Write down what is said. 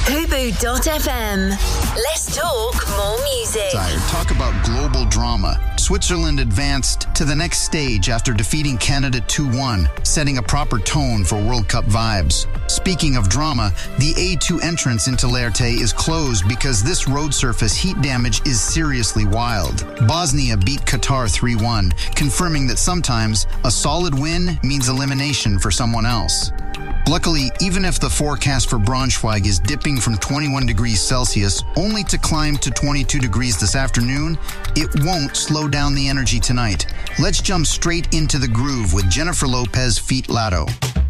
Fubu.fm. Let's talk more music. Talk about global drama. Switzerland advanced to the next stage after defeating Canada 2-1, setting a proper tone for World Cup vibes. Speaking of drama, the A2 entrance into Leerte is closed because this road surface heat damage is seriously wild. Bosnia beat Qatar 3-1, confirming that sometimes a solid win means elimination for someone else. Luckily, even if the forecast for Braunschweig is dipping from 21 degrees Celsius only to climb to 22 degrees this afternoon, it won't slow down the energy tonight. Let's jump straight into the groove with Jennifer Lopez feat. Lado.